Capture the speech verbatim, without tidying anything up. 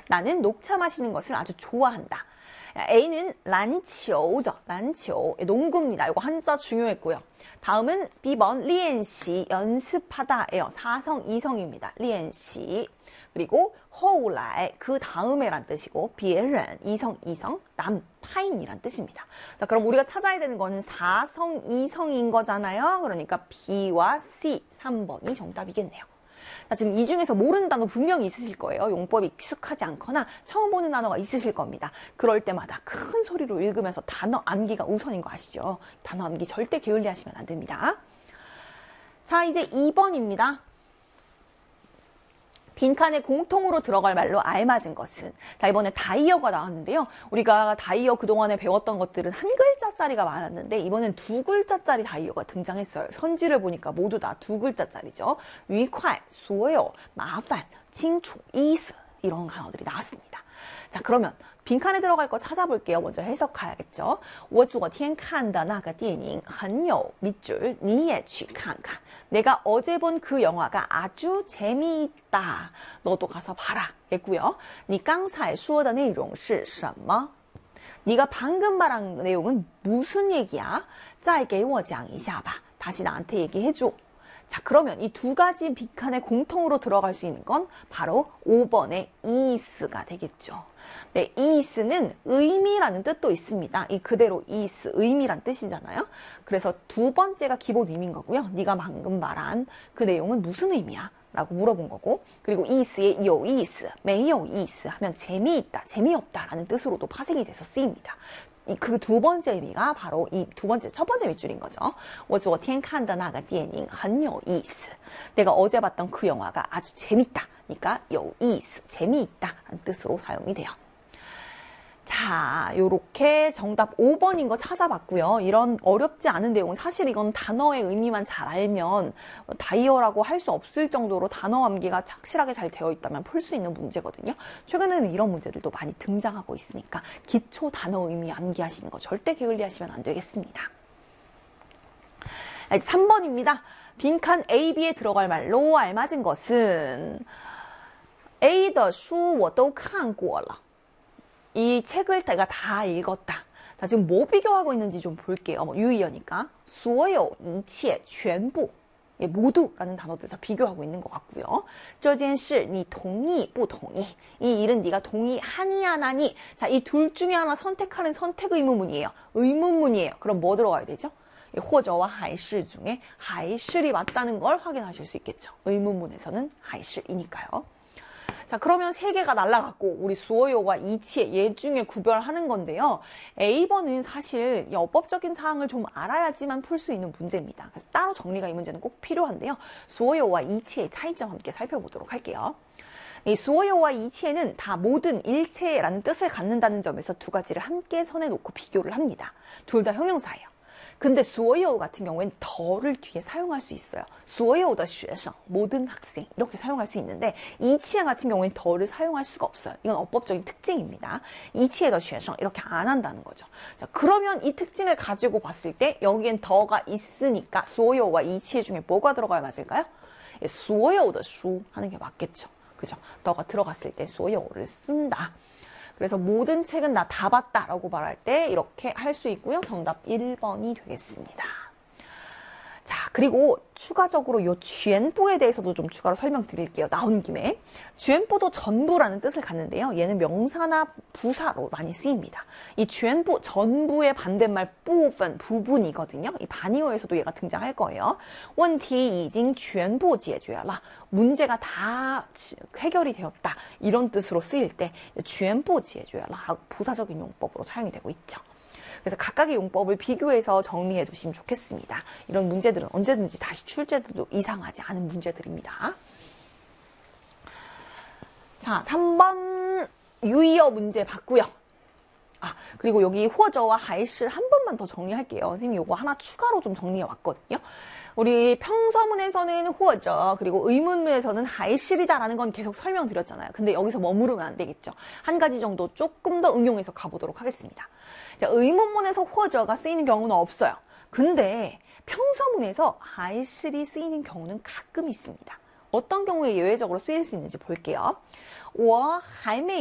나는 녹차 마시는 것을 아주 좋아한다. A는 란치오죠. 란치오. 농구입니다. 이거 한자 중요했고요. 다음은 B번 리엔시 연습하다예요. 사성 이성입니다. 리엔시. 그리고 호우라이 그 다음에란 뜻이고 비에른 이성 이성 남 타인이란 뜻입니다. 자, 그럼 우리가 찾아야 되는 거는 사성 이성인 거잖아요. 그러니까 B와 C 삼 번이 정답이겠네요. 자, 지금 이 중에서 모르는 단어 분명히 있으실 거예요. 용법이 익숙하지 않거나 처음 보는 단어가 있으실 겁니다. 그럴 때마다 큰 소리로 읽으면서 단어 암기가 우선인 거 아시죠? 단어 암기 절대 게을리 하시면 안 됩니다. 자, 이제 이 번입니다. 빈칸에 공통으로 들어갈 말로 알맞은 것은. 자, 이번에 다이어가 나왔는데요. 우리가 다이어 그동안에 배웠던 것들은 한 글자짜리가 많았는데 이번엔 두 글자짜리 다이어가 등장했어요. 선지를 보니까 모두 다 두 글자짜리죠. 위快, 所有, 麻烦, 清楚, 意思 이런 단어들이 나왔습니다. 자, 그러면 빈칸에 들어갈 거 찾아볼게요. 먼저 해석해야겠죠. 我昨天看的那个电影很有밑줄你也去看看. 내가 어제 본 그 영화가 아주 재미있다. 너도 가서 봐라. 했고요. 你刚才说的内容是什么? 네가 방금 말한 내용은 무슨 얘기야? 再给我讲一下吧. 다시 나한테 얘기해줘. 자, 그러면 이 두 가지 빈칸에 공통으로 들어갈 수 있는 건 바로 오 번의 이스가 되겠죠. 네, 이스는 의미라는 뜻도 있습니다. 이 그대로 이스, 의미란 뜻이잖아요. 그래서 두 번째가 기본 의미인 거고요. 네가 방금 말한 그 내용은 무슨 의미야? 라고 물어본 거고, 그리고 이스의 요 이스, 메요 이스 하면 재미있다, 재미없다 라는 뜻으로도 파생이 돼서 쓰입니다. 그 두 번째 의미가 바로 이 두 번째, 첫 번째 밑줄인 거죠. 我昨天看的那个电影很有意思. 내가 어제 봤던 그 영화가 아주 재밌다. 그러니까 有意思, 재미있다 라는 뜻으로 사용이 돼요. 자, 요렇게 정답 오 번인 거 찾아봤고요. 이런 어렵지 않은 내용은 사실 이건 단어의 의미만 잘 알면 다이어라고 할 수 없을 정도로 단어 암기가 착실하게 잘 되어 있다면 풀 수 있는 문제거든요. 최근에는 이런 문제들도 많이 등장하고 있으니까 기초 단어 의미 암기하시는 거 절대 게을리 하시면 안 되겠습니다. 삼 번입니다. 빈칸 A, B에 들어갈 말로 알맞은 것은 A 的书我都看过了. 이 책을 내가 다 읽었다. 자, 지금 뭐 비교하고 있는지 좀 볼게요. 뭐 유의어니까 所有一切全部, 예, 모두라는 단어들 다 비교하고 있는 것 같고요. 这件事你同意不同意? 이 일은 네가 동의하니 안 하니? 자, 이 둘 중에 하나 선택하는 선택 의문문이에요. 의문문이에요. 그럼 뭐 들어가야 되죠? 或者와 还是 중에 还是이 맞다는 걸 확인하실 수 있겠죠. 의문문에서는 还是이니까요. 자, 그러면 세 개가 날라갔고 우리 수어요와 이치에 얘 중에 구별하는 건데요. A 번은 사실 어법적인 사항을 좀 알아야지만 풀 수 있는 문제입니다. 그래서 따로 정리가 이 문제는 꼭 필요한데요. 수어요와 이치의 차이점 함께 살펴보도록 할게요. 이 수어요와 이치에는 다 모든 일체라는 뜻을 갖는다는 점에서 두 가지를 함께 선에 놓고 비교를 합니다. 둘 다 형용사예요. 근데 所有 같은 경우에는 더를 뒤에 사용할 수 있어요. 所有的学生, 모든 학생 이렇게 사용할 수 있는데 이치에 같은 경우에는 더를 사용할 수가 없어요. 이건 어법적인 특징입니다. 이치에 더 学生 이렇게 안 한다는 거죠. 자, 그러면 이 특징을 가지고 봤을 때 여기엔 더가 있으니까 所有와 이치에 중에 뭐가 들어가야 맞을까요? 所有的书 하는 게 맞겠죠. 그죠? 더가 들어갔을 때 所有를 쓴다. 그래서 모든 책은 나 다 봤다 라고 말할 때 이렇게 할 수 있고요. 정답 일 번이 되겠습니다. 자, 그리고 추가적으로 요全부에 대해서도 좀 추가로 설명드릴게요. 나온 김에.全부도 전부라는 뜻을 갖는데요. 얘는 명사나 부사로 많이 쓰입니다. 이全部, 전부의 반대말 部分, 부분이거든요. 이 반이어에서도 얘가 등장할 거예요. 问题已经全部解决了. 문제가 다 해결이 되었다. 이런 뜻으로 쓰일 때 全部解决了 하고 부사적인 용법으로 사용이 되고 있죠. 그래서 각각의 용법을 비교해서 정리해 두시면 좋겠습니다. 이런 문제들은 언제든지 다시 출제돼도 이상하지 않은 문제들입니다. 자, 삼 번 유의어 문제 봤고요. 아, 그리고 여기 或者와 还是 한 번만 더 정리할게요. 선생님이 요거 하나 추가로 좀 정리해 왔거든요. 우리 평서문에서는 或者 그리고 의문문에서는 还是이다라는 건 계속 설명드렸잖아요. 근데 여기서 머무르면 안 되겠죠. 한 가지 정도 조금 더 응용해서 가보도록 하겠습니다. 자, 의문문에서 或者가 쓰이는 경우는 없어요. 근데 평서문에서 还是이 쓰이는 경우는 가끔 있습니다. 어떤 경우에 예외적으로 쓰일 수 있는지 볼게요. 我还没